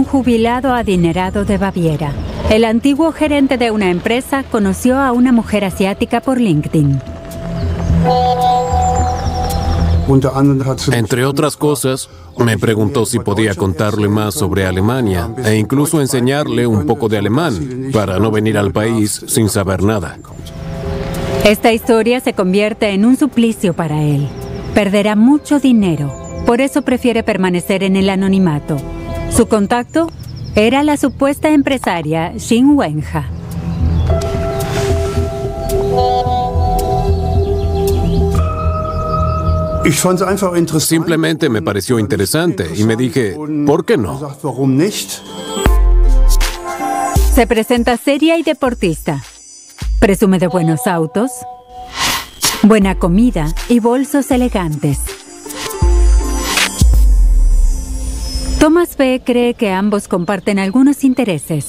jubilado adinerado de Baviera. El antiguo gerente de una empresa conoció a una mujer asiática por LinkedIn. Entre otras cosas, me preguntó si podía contarle más sobre Alemania e incluso enseñarle un poco de alemán para no venir al país sin saber nada. Esta historia se convierte en un suplicio para él. Perderá mucho dinero, por eso prefiere permanecer en el anonimato. Su contacto era la supuesta empresaria Xin Wenha. Simplemente me pareció interesante y me dije, ¿por qué no? Se presenta seria y deportista. Presume de buenos autos, buena comida y bolsos elegantes. Thomas B. cree que ambos comparten algunos intereses.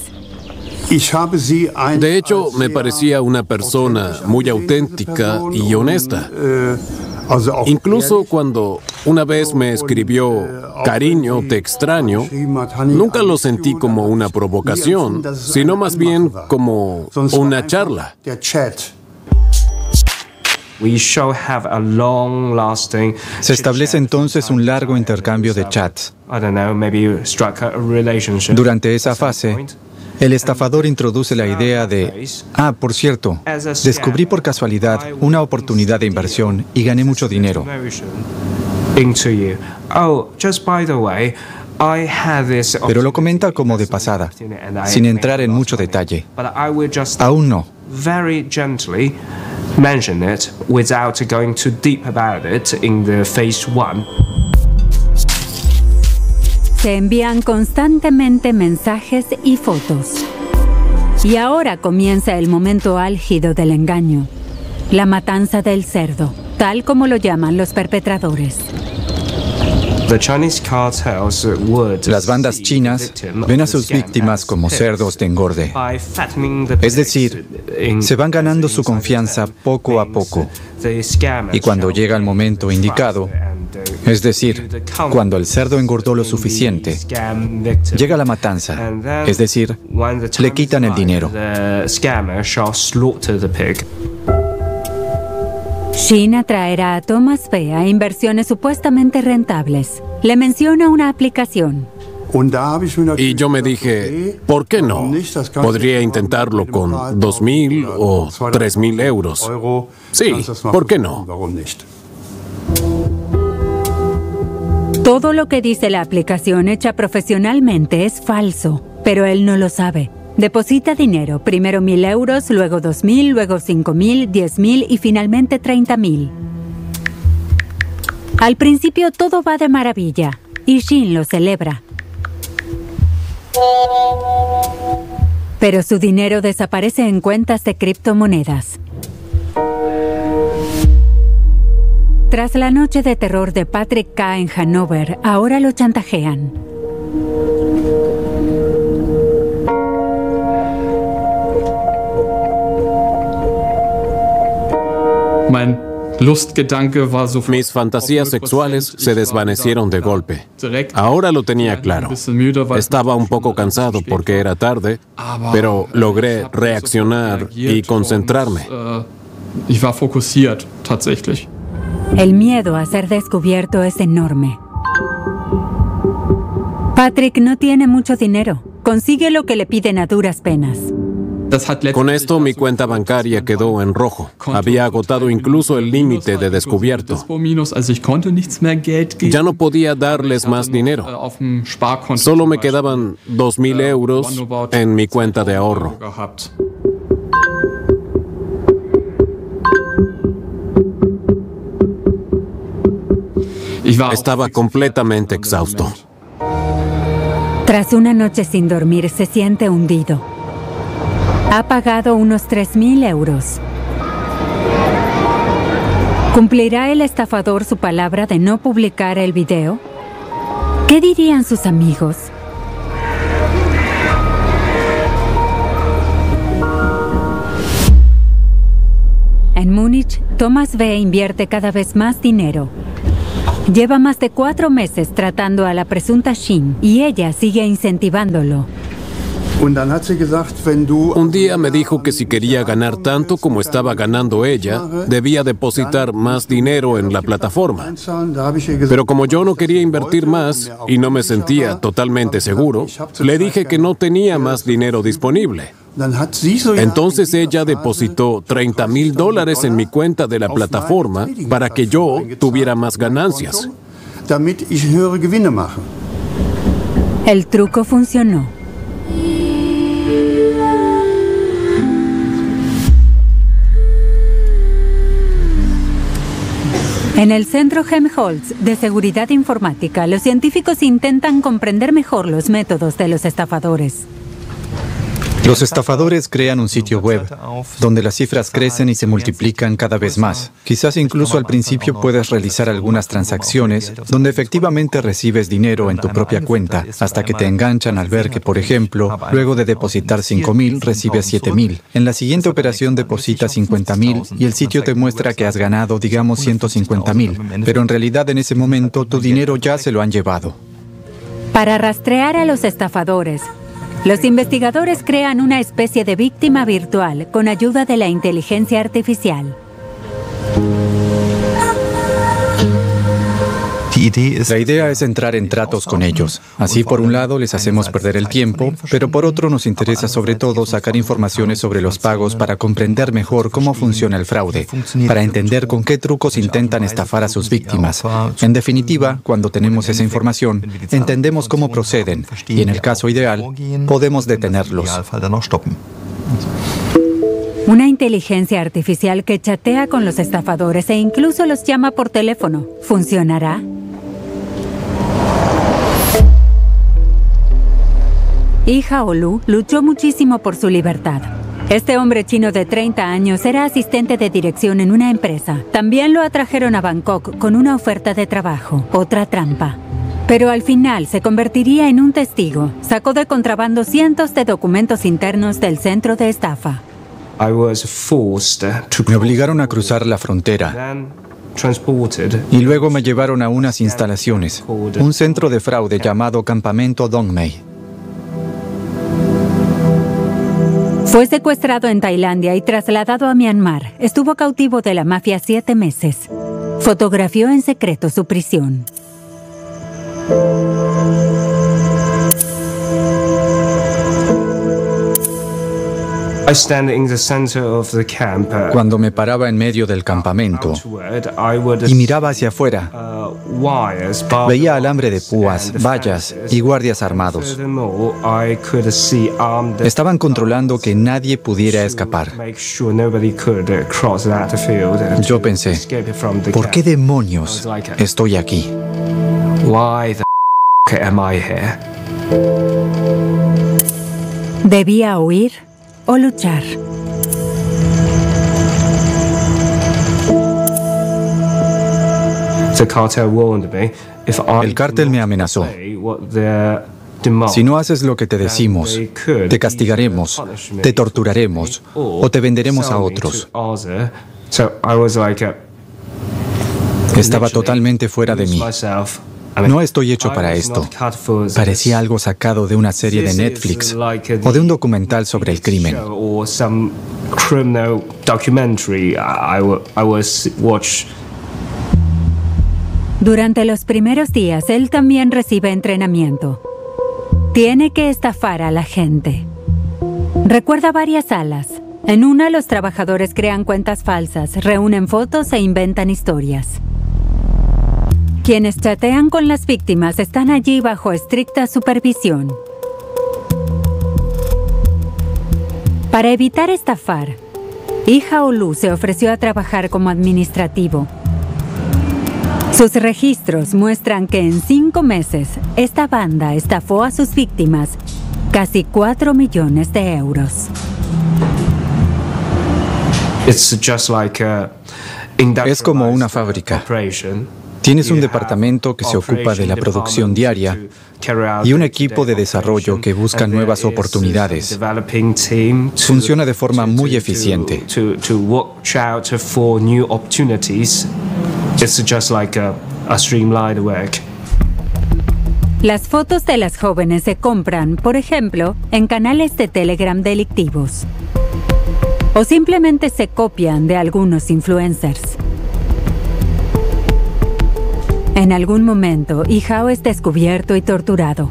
De hecho, me parecía una persona muy auténtica y honesta. Incluso cuando una vez me escribió "Cariño, te extraño", nunca lo sentí como una provocación, sino más bien como una charla. Se establece entonces un largo intercambio de chats. Durante esa fase, el estafador introduce la idea de, por cierto, descubrí por casualidad una oportunidad de inversión y gané mucho dinero. Pero lo comenta como de pasada, sin entrar en mucho detalle. Aún no. Se envían constantemente mensajes y fotos. Y ahora comienza el momento álgido del engaño, la matanza del cerdo, tal como lo llaman los perpetradores. Las bandas chinas ven a sus víctimas como cerdos de engorde. Es decir, se van ganando su confianza poco a poco. Y cuando llega el momento indicado, es decir, cuando el cerdo engordó lo suficiente, llega la matanza, es decir, le quitan el dinero. Xin atraerá a Thomas B. a inversiones supuestamente rentables. Le menciona una aplicación. Y yo me dije, ¿por qué no? Podría intentarlo con 2.000 o 3.000 euros. Sí, ¿por qué no? Todo lo que dice la aplicación hecha profesionalmente es falso, pero él no lo sabe. Deposita dinero, primero 1.000 euros, luego 2.000, luego 5.000, 10.000 y finalmente 30.000. Al principio todo va de maravilla y Xin lo celebra. Pero su dinero desaparece en cuentas de criptomonedas. Tras la noche de terror de Patrick K. en Hannover, ahora lo chantajean. Mis fantasías sexuales se desvanecieron de golpe. Ahora lo tenía claro. Estaba un poco cansado porque era tarde, pero logré reaccionar y concentrarme. El miedo a ser descubierto es enorme. Patrick no tiene mucho dinero. Consigue lo que le piden a duras penas. Con esto mi cuenta bancaria quedó en rojo. Había agotado incluso el límite de descubierto. Ya no podía darles más dinero. Solo me quedaban 2.000 euros en mi cuenta de ahorro. Estaba completamente exhausto. Tras una noche sin dormir, se siente hundido. Ha pagado unos 3.000 euros. ¿Cumplirá el estafador su palabra de no publicar el video? ¿Qué dirían sus amigos? En Múnich, Thomas B. invierte cada vez más dinero. Lleva más de 4 meses tratando a la presunta Shin y ella sigue incentivándolo. Un día me dijo que si quería ganar tanto como estaba ganando ella, debía depositar más dinero en la plataforma. Pero como yo no quería invertir más y no me sentía totalmente seguro, le dije que no tenía más dinero disponible. Entonces ella depositó $30,000 en mi cuenta de la plataforma para que yo tuviera más ganancias. El truco funcionó. En el Centro Helmholtz de Seguridad Informática, los científicos intentan comprender mejor los métodos de los estafadores. Los estafadores crean un sitio web donde las cifras crecen y se multiplican cada vez más. Quizás incluso al principio puedes realizar algunas transacciones donde efectivamente recibes dinero en tu propia cuenta, hasta que te enganchan al ver que, por ejemplo, luego de depositar 5,000, recibes 7,000. En la siguiente operación depositas 50,000 y el sitio te muestra que has ganado, digamos, 150,000. Pero en realidad en ese momento tu dinero ya se lo han llevado. Para rastrear a los estafadores, los investigadores crean una especie de víctima virtual con ayuda de la inteligencia artificial. La idea es entrar en tratos con ellos. Así, por un lado, les hacemos perder el tiempo, pero por otro nos interesa sobre todo sacar informaciones sobre los pagos para comprender mejor cómo funciona el fraude, para entender con qué trucos intentan estafar a sus víctimas. En definitiva, cuando tenemos esa información, entendemos cómo proceden y, en el caso ideal, podemos detenerlos. Una inteligencia artificial que chatea con los estafadores e incluso los llama por teléfono. ¿Funcionará? Hao Lu luchó muchísimo por su libertad. Este hombre chino de 30 años era asistente de dirección en una empresa. También lo atrajeron a Bangkok con una oferta de trabajo, otra trampa. Pero al final se convertiría en un testigo. Sacó de contrabando cientos de documentos internos del centro de estafa. Me obligaron a cruzar la frontera y luego me llevaron a unas instalaciones, un centro de fraude llamado Campamento Dongmei. Fue secuestrado en Tailandia y trasladado a Myanmar. Estuvo cautivo de la mafia 7 meses. Fotografió en secreto su prisión. Cuando me paraba en medio del campamento y miraba hacia afuera, veía alambre de púas, vallas y guardias armados. Estaban controlando que nadie pudiera escapar. Yo pensé, ¿por qué demonios estoy aquí? ¿Debía huir o luchar? El cártel me amenazó. Si no haces lo que te decimos, te castigaremos, te torturaremos o te venderemos a otros. Estaba totalmente fuera de mí. No estoy hecho para esto. Parecía algo sacado de una serie de Netflix o de un documental sobre el crimen. Durante los primeros días, él también recibe entrenamiento. Tiene que estafar a la gente. Recuerda varias salas. En una, los trabajadores crean cuentas falsas, reúnen fotos e inventan historias. Quienes chatean con las víctimas están allí bajo estricta supervisión. Para evitar estafar, Hao Lu se ofreció a trabajar como administrativo. Sus registros muestran que en 5 meses, esta banda estafó a sus víctimas casi 4 millones de euros. Es como una fábrica. Tienes un departamento que se ocupa de la producción diaria y un equipo de desarrollo que busca nuevas oportunidades. Funciona de forma muy eficiente. Las fotos de las jóvenes se compran, por ejemplo, en canales de Telegram delictivos. O simplemente se copian de algunos influencers. En algún momento, Ihao es descubierto y torturado.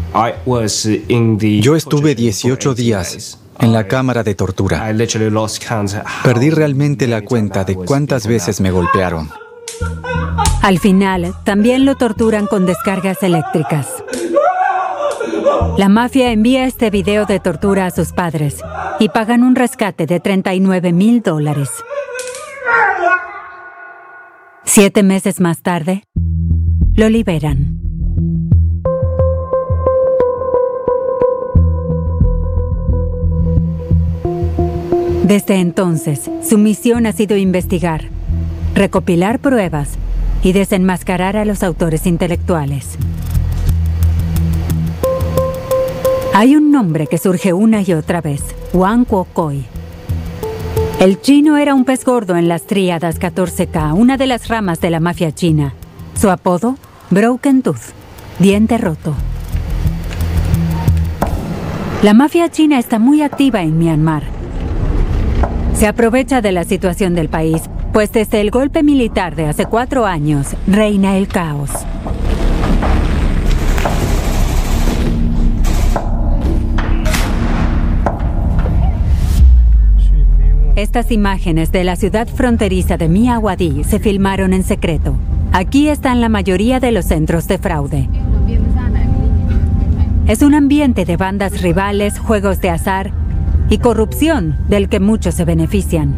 Yo estuve 18 días en la cámara de tortura. Perdí realmente la cuenta de cuántas veces me golpearon. Al final, también lo torturan con descargas eléctricas. La mafia envía este video de tortura a sus padres y pagan un rescate de $39,000. 7 meses más tarde, lo liberan. Desde entonces, su misión ha sido investigar, recopilar pruebas y desenmascarar a los autores intelectuales. Hay un nombre que surge una y otra vez: Wang Kuo-Koi. El chino era un pez gordo en las tríadas 14K, una de las ramas de la mafia china. Su apodo, Broken Tooth, diente roto. La mafia china está muy activa en Myanmar. Se aprovecha de la situación del país, pues desde el golpe militar de hace 4 años reina el caos. Estas imágenes de la ciudad fronteriza de Myawaddy se filmaron en secreto. Aquí están la mayoría de los centros de fraude. Es un ambiente de bandas rivales, juegos de azar y corrupción del que muchos se benefician.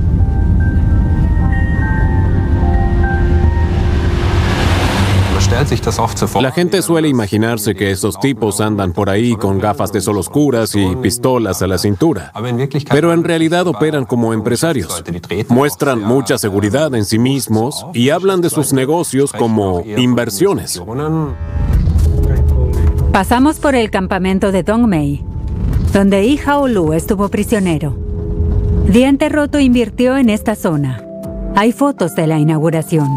La gente suele imaginarse que esos tipos andan por ahí con gafas de sol oscuras y pistolas a la cintura. Pero en realidad operan como empresarios. Muestran mucha seguridad en sí mismos y hablan de sus negocios como inversiones. Pasamos por el campamento de Dongmei, donde Ihao Lu estuvo prisionero. Diente Roto invirtió en esta zona. Hay fotos de la inauguración.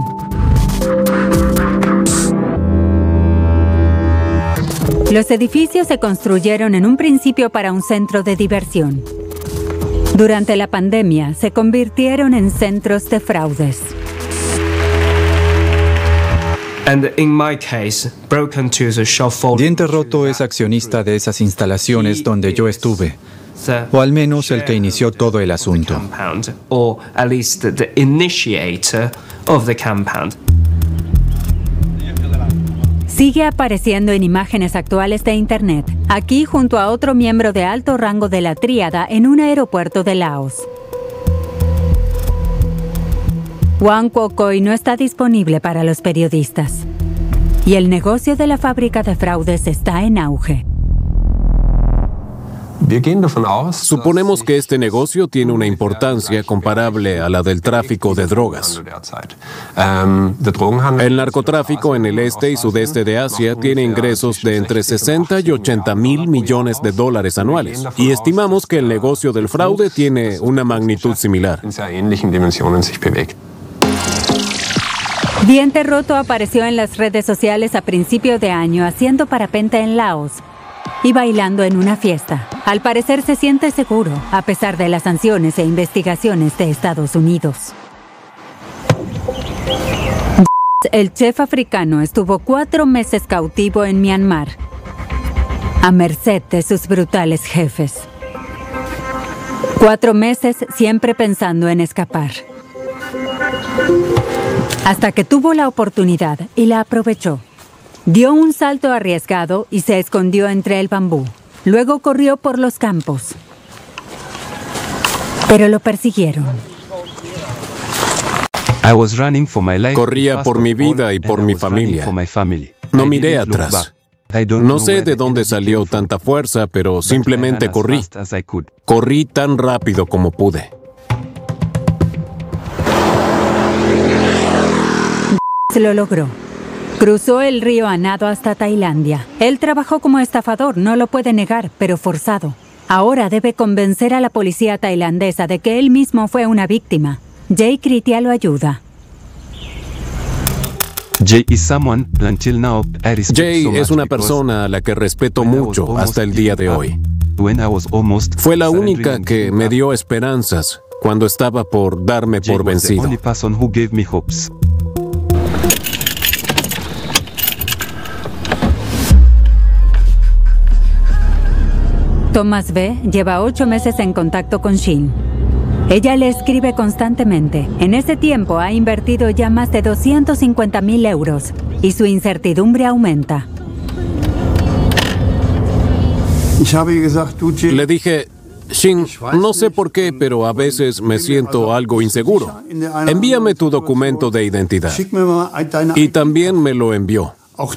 Los edificios se construyeron en un principio para un centro de diversión. Durante la pandemia, se convirtieron en centros de fraudes. Diente Roto es accionista de esas instalaciones donde yo estuve, o al menos el que inició todo el asunto. Sigue apareciendo en imágenes actuales de Internet, aquí junto a otro miembro de alto rango de la tríada en un aeropuerto de Laos. Wang Kuo-Koi no está disponible para los periodistas. Y el negocio de la fábrica de fraudes está en auge. Suponemos que este negocio tiene una importancia comparable a la del tráfico de drogas. El narcotráfico en el este y sudeste de Asia tiene ingresos de entre 60 y 80 mil millones de dólares anuales, y estimamos que el negocio del fraude tiene una magnitud similar. Diente Roto apareció en las redes sociales a principio de año haciendo parapente en Laos y bailando en una fiesta. Al parecer se siente seguro, a pesar de las sanciones e investigaciones de Estados Unidos. El chef africano estuvo 4 meses cautivo en Myanmar, a merced de sus brutales jefes. 4 meses siempre pensando en escapar. Hasta que tuvo la oportunidad y la aprovechó. Dio un salto arriesgado y se escondió entre el bambú. Luego corrió por los campos. Pero lo persiguieron. Corría por mi vida y por mi familia. No miré atrás. No sé de dónde salió tanta fuerza, pero simplemente corrí. Corrí tan rápido como pude. Lo logró. Cruzó el río a nado hasta Tailandia. Él trabajó como estafador, no lo puede negar, pero forzado. Ahora debe convencer a la policía tailandesa de que él mismo fue una víctima. Jay Kritia lo ayuda. Jay es una persona a la que respeto mucho hasta el día de hoy. Fue la única que me dio esperanzas cuando estaba por darme por vencido. Thomas B. lleva 8 meses en contacto con Shin. Ella le escribe constantemente. En ese tiempo ha invertido ya más de 250.000 euros y su incertidumbre aumenta. Le dije, Shin, no sé por qué, pero a veces me siento algo inseguro. Envíame tu documento de identidad. Y también me lo envió.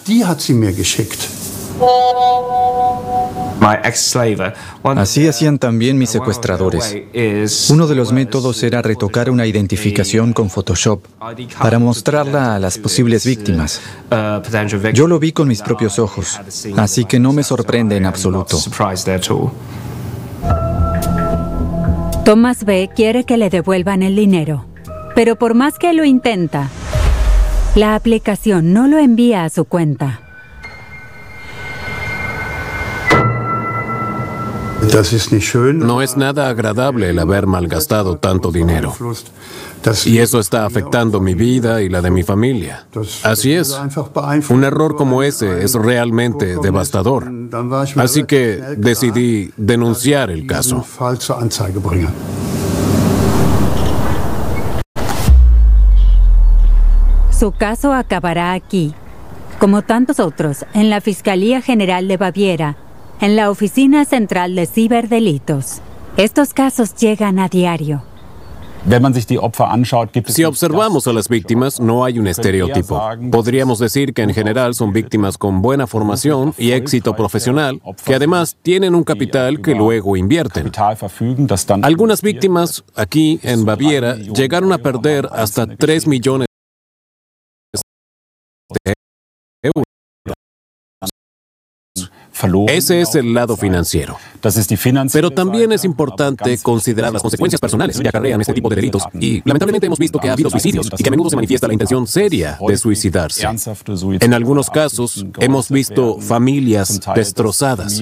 Así hacían también mis secuestradores. Uno de los métodos era retocar una identificación con Photoshop para mostrarla a las posibles víctimas. Yo lo vi con mis propios ojos, así que no me sorprende en absoluto. Thomas B. quiere que le devuelvan el dinero, pero por más que lo intenta, la aplicación no lo envía a su cuenta. No es nada agradable el haber malgastado tanto dinero. Y eso está afectando mi vida y la de mi familia. Así es. Un error como ese es realmente devastador. Así que decidí denunciar el caso. Su caso acabará aquí, como tantos otros, en la Fiscalía General de Baviera, en la Oficina Central de Ciberdelitos. Estos casos llegan a diario. Si observamos a las víctimas, no hay un estereotipo. Podríamos decir que en general son víctimas con buena formación y éxito profesional, que además tienen un capital que luego invierten. Algunas víctimas aquí en Baviera llegaron a perder hasta 3 millones de euros. Ese es el lado financiero. Pero también es importante considerar las consecuencias personales que acarrean este tipo de delitos. Y lamentablemente hemos visto que ha habido suicidios y que a menudo se manifiesta la intención seria de suicidarse. En algunos casos hemos visto familias destrozadas.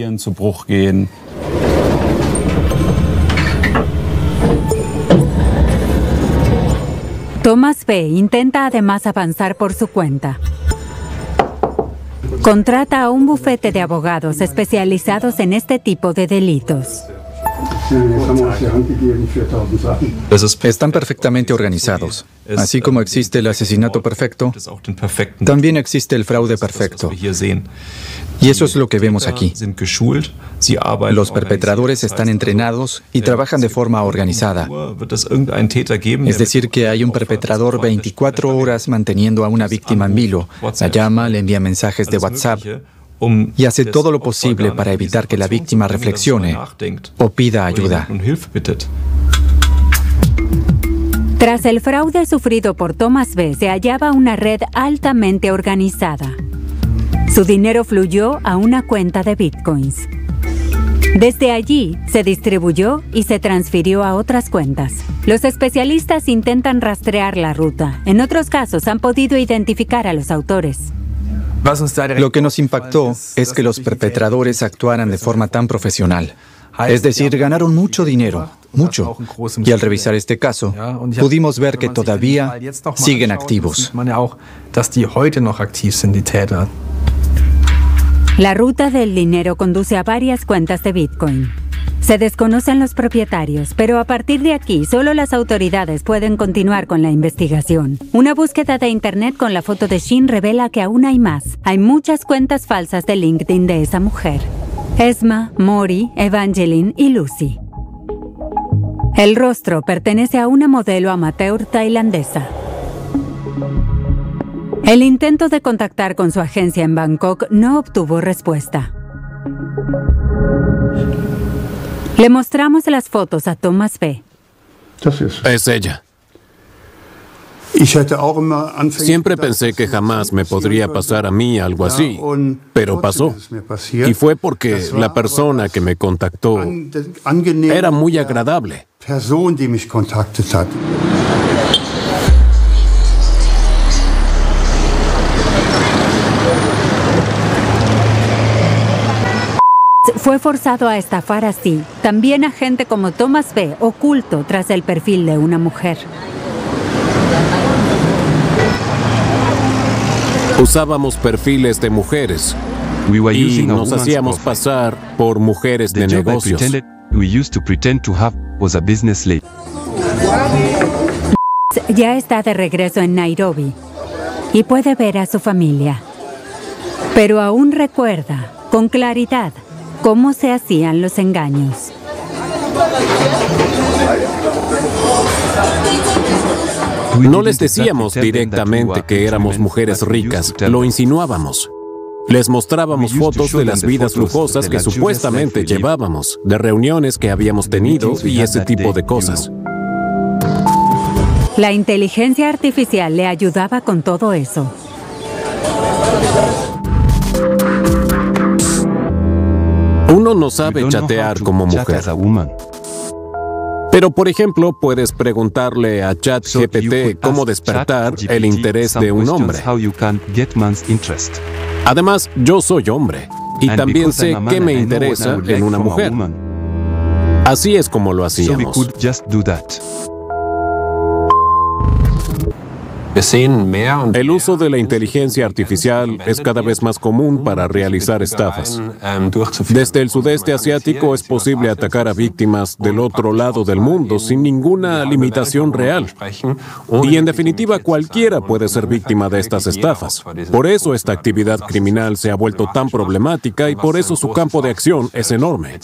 Thomas B. intenta además avanzar por su cuenta. Contrata a un bufete de abogados especializados en este tipo de delitos. Están perfectamente organizados. Así como existe el asesinato perfecto, también existe el fraude perfecto. Y eso es lo que vemos aquí. Los perpetradores están entrenados y trabajan de forma organizada. Es decir, que hay un perpetrador 24 horas manteniendo a una víctima en vilo. La llama, le envía mensajes de WhatsApp y hace todo lo posible para evitar que la víctima reflexione o pida ayuda. Tras el fraude sufrido por Thomas B., se hallaba una red altamente organizada. Su dinero fluyó a una cuenta de bitcoins. Desde allí, se distribuyó y se transfirió a otras cuentas. Los especialistas intentan rastrear la ruta. En otros casos, han podido identificar a los autores. Lo que nos impactó es que los perpetradores actuaran de forma tan profesional. Es decir, ganaron mucho dinero, mucho. Y al revisar este caso, pudimos ver que todavía siguen activos. La ruta del dinero conduce a varias cuentas de Bitcoin. Se desconocen los propietarios, pero a partir de aquí solo las autoridades pueden continuar con la investigación. Una búsqueda de internet con la foto de Shin revela que aún hay más. Hay muchas cuentas falsas de LinkedIn de esa mujer: Esma, Mori, Evangeline y Lucy. El rostro pertenece a una modelo amateur tailandesa. El intento de contactar con su agencia en Bangkok no obtuvo respuesta. Le mostramos las fotos a Thomas B. Es ella. Siempre pensé que jamás me podría pasar a mí algo así, pero pasó. Y fue porque la persona que me contactó era muy agradable. fue forzado a estafar así también a gente como Thomas B., oculto tras el perfil de una mujer. Usábamos perfiles de mujeres y nos hacíamos pasar por mujeres de negocios. Ya está de regreso en Nairobi y puede ver a su familia. Pero aún recuerda con claridad cómo se hacían los engaños. No les decíamos directamente que éramos mujeres ricas, lo insinuábamos. Les mostrábamos fotos de las vidas lujosas que supuestamente llevábamos, de reuniones que habíamos tenido y ese tipo de cosas. La inteligencia artificial le ayudaba con todo eso. Uno no sabe chatear como mujer. Pero, por ejemplo, puedes preguntarle a ChatGPT cómo despertar el interés de un hombre. Además, yo soy hombre y también sé qué me interesa en una mujer. Así es como lo hacíamos. El uso de la inteligencia artificial es cada vez más común para realizar estafas. Desde el sudeste asiático es posible atacar a víctimas del otro lado del mundo sin ninguna limitación real. Y en definitiva, cualquiera puede ser víctima de estas estafas. Por eso esta actividad criminal se ha vuelto tan problemática y por eso su campo de acción es enorme.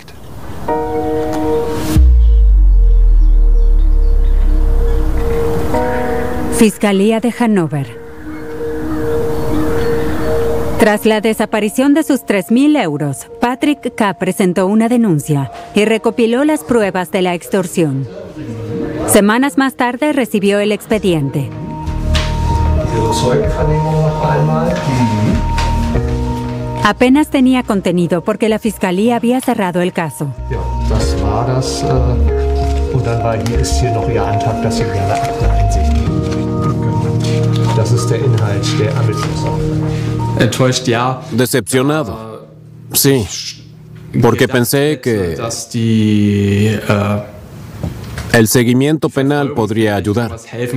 Fiscalía de Hannover. Tras la desaparición de sus 3.000 euros, Patrick K. presentó una denuncia y recopiló las pruebas de la extorsión. Semanas más tarde recibió el expediente. Apenas tenía contenido porque la fiscalía había cerrado el caso. Decepcionado. Sí, porque pensé que el seguimiento penal podría ayudar.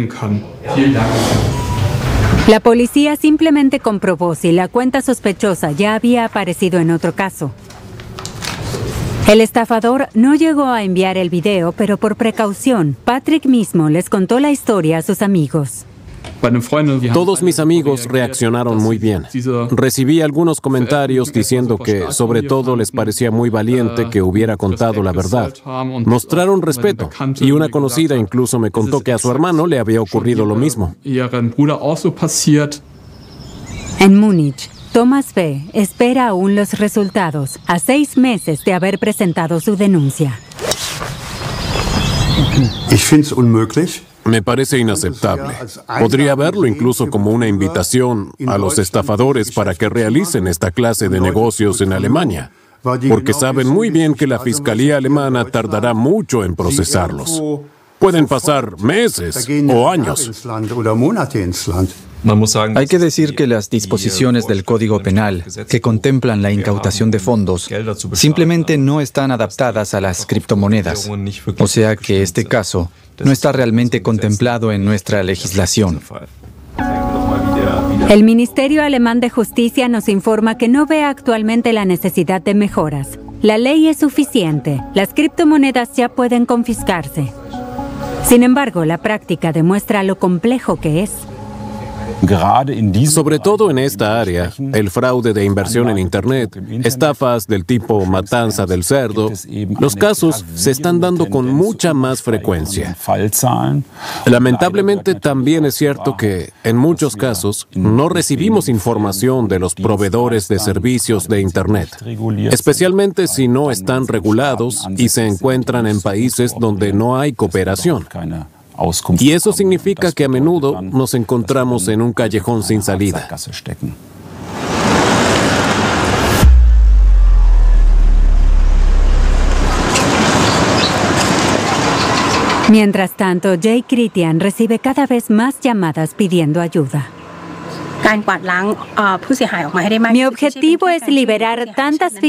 La policía simplemente comprobó si la cuenta sospechosa ya había aparecido en otro caso. El estafador no llegó a enviar el video, pero por precaución, Patrick mismo les contó la historia a sus amigos. Todos mis amigos reaccionaron muy bien. Recibí algunos comentarios diciendo que, sobre todo, les parecía muy valiente que hubiera contado la verdad. Mostraron respeto, y una conocida incluso me contó que a su hermano le había ocurrido lo mismo. En Múnich, Thomas B. espera aún los resultados, a 6 meses de haber presentado su denuncia. Me parece inaceptable. Podría verlo incluso como una invitación a los estafadores para que realicen esta clase de negocios en Alemania, porque saben muy bien que la Fiscalía alemana tardará mucho en procesarlos. Pueden pasar meses o años. Hay que decir que las disposiciones del Código Penal que contemplan la incautación de fondos simplemente no están adaptadas a las criptomonedas. O sea que este caso no está realmente contemplado en nuestra legislación. El Ministerio Alemán de Justicia nos informa que no ve actualmente la necesidad de mejoras. La ley es suficiente. Las criptomonedas ya pueden confiscarse. Sin embargo, la práctica demuestra lo complejo que es. Sobre todo en esta área, el fraude de inversión en Internet, estafas del tipo matanza del cerdo, los casos se están dando con mucha más frecuencia. Lamentablemente también es cierto que, en muchos casos, no recibimos información de los proveedores de servicios de Internet, especialmente si no están regulados y se encuentran en países donde no hay cooperación. Y eso significa que a menudo nos encontramos en un callejón sin salida. Mientras tanto, Jay Kritian recibe cada vez más llamadas pidiendo ayuda. Mi objetivo es liberar tantas